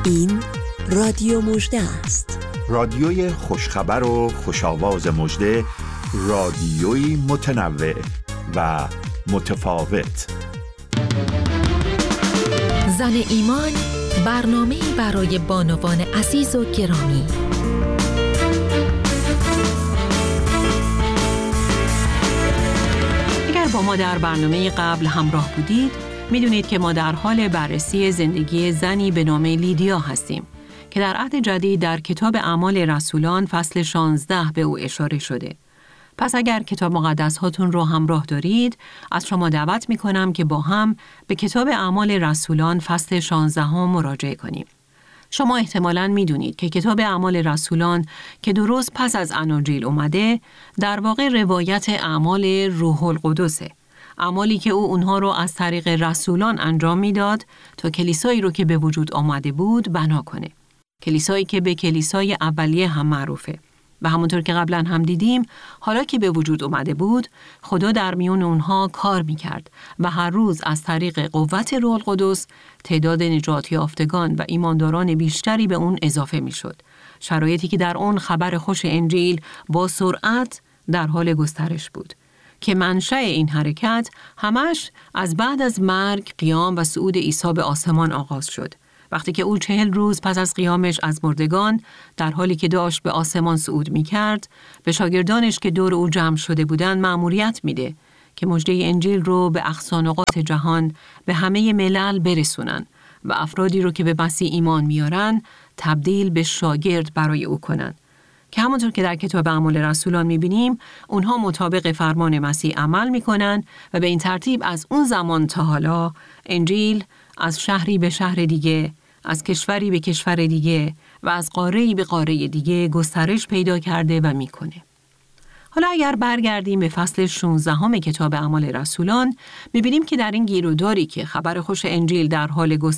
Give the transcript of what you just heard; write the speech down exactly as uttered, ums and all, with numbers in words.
این رادیو مژده است. رادیوی خوشخبر و خوش‌آواز مژده، رادیویی متنوع و متفاوت. زن ایمان، برنامه‌ای برای بانوان عزیز و گرامی. اگر با ما در برنامه قبل همراه بودید، میدونید که ما در حال بررسی زندگی زنی به نام لیدیا هستیم که در عهد جدید در کتاب اعمال رسولان فصل شانزده به او اشاره شده. پس اگر کتاب مقدس هاتون رو همراه دارید، از شما دعوت میکنم که با هم به کتاب اعمال رسولان فصل شانزده ها مراجعه کنیم. شما احتمالاً میدونید که کتاب اعمال رسولان که درست پس از اناجیل اومده، در واقع روایت اعمال روح القدسه. اعمالی که او اونها رو از طریق رسولان انجام میداد تا کلیسایی رو که به وجود آمده بود بنا کنه. کلیسایی که به کلیسای اولیه هم معروفه. و همونطور که قبلا هم دیدیم، حالا که به وجود اومده بود، خدا در میون اونها کار میکرد و هر روز از طریق قوت روح القدس تعداد نجات یافتگان و ایمانداران بیشتری به اون اضافه میشد. شرایطی که در اون خبر خوش انجیل با سرعت در حال گسترش بود که منشأ این حرکت همش از بعد از مرگ، قیام و صعود عیسی به آسمان آغاز شد. وقتی که او چهل روز پس از قیامش از مردگان در حالی که داشت به آسمان صعود می کرد، به شاگردانش که دور او جمع شده بودند مأموریت میده که مژده انجیل رو به اقصا نقاط جهان به همه ملل برسونن و افرادی رو که به مسیح ایمان میارن تبدیل به شاگرد برای او کنن. که همونطور که در کتاب اعمال رسولان میبینیم، اونها مطابق فرمان مسیح عمل میکنن و به این ترتیب از اون زمان تا حالا انجیل از شهری به شهر دیگه، از کشوری به کشور دیگه و از قاره‌ای به قاره دیگه گسترش پیدا کرده و میکنه. حالا اگر برگردیم به فصل شانزده هم کتاب اعمال رسولان، میبینیم که در این گیروداری که خبر خوش انجیل در حال گسترش